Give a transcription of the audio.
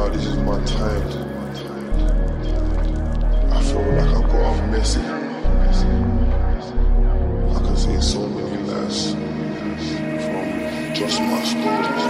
like this is my time. I feel like I've got a message. I can see so many lives from just my stories.